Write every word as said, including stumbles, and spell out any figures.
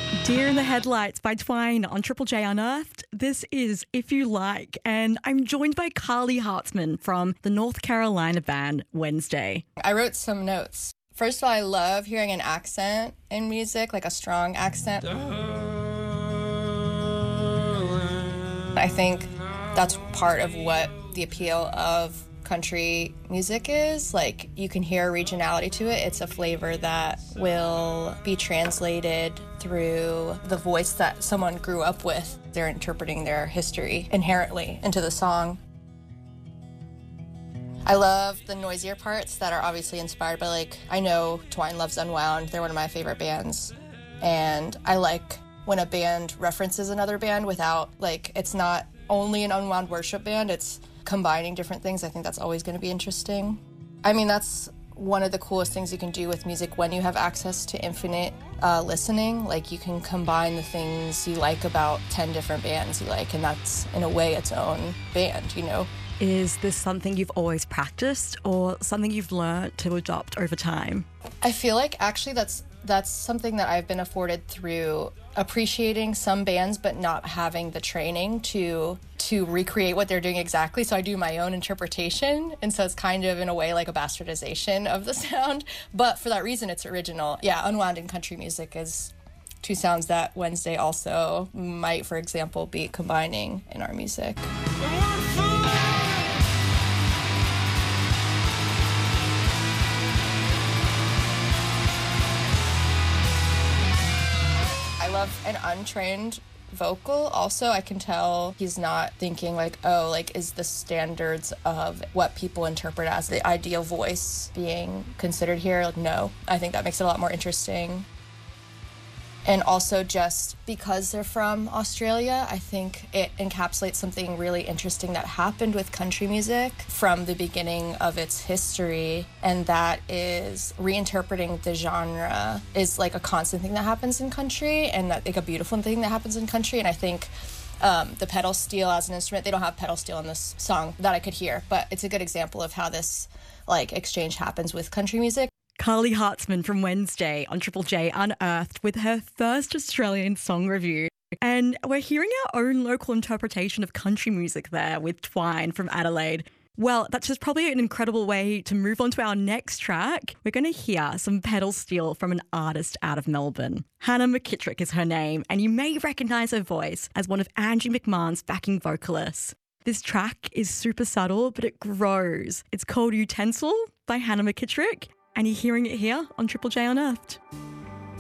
Deer in the Headlights by Twine on Triple J Unearthed. This is If You Like, and I'm joined by Carly Hartzman from the North Carolina band Wednesday. I wrote some notes. First of all, I love hearing an accent in music, like a strong accent. I think that's part of what the appeal of country music is. Like, you can hear regionality to it. It's a flavor that will be translated through the voice that someone grew up with. They're interpreting their history inherently into the song. I love the noisier parts that are obviously inspired by, like, I know Twine loves Unwound. They're one of my favorite bands. And I like when a band references another band without, like, it's not only an Unwound worship band, it's combining different things. I think that's always going to be interesting. I mean, that's one of the coolest things you can do with music when you have access to infinite uh, listening. Like, you can combine the things you like about ten different bands you like, and that's, in a way, its own band, you know? Is this something you've always practiced or something you've learned to adopt over time? I feel like actually that's that's something that I've been afforded through appreciating some bands but not having the training to to recreate what they're doing exactly. So I do my own interpretation, and so it's kind of in a way like a bastardization of the sound. But for that reason, it's original. Yeah, Unwound and country music is two sounds that Wednesday also might, for example, be combining in our music. I love an untrained vocal. Also, I can tell he's not thinking like, oh, like, is the standards of what people interpret as the ideal voice being considered here? Like, no. I think that makes it a lot more interesting. And also, just because they're from Australia, I think it encapsulates something really interesting that happened with country music from the beginning of its history, and that is reinterpreting the genre is like a constant thing that happens in country, and that, like, a beautiful thing that happens in country. And I think um, the pedal steel as an instrument, they don't have pedal steel in this song that I could hear, but it's a good example of how this like exchange happens with country music. Carly Hartzman from Wednesday on Triple J Unearthed with her first Australian song review. And we're hearing our own local interpretation of country music there with Twine from Adelaide. Well, that's just probably an incredible way to move on to our next track. We're going to hear some pedal steel from an artist out of Melbourne. Hannah McKittrick is her name, and you may recognise her voice as one of Angie McMahon's backing vocalists. This track is super subtle, but it grows. It's called Utensil by Hannah McKittrick, and you're hearing it here on Triple J Unearthed.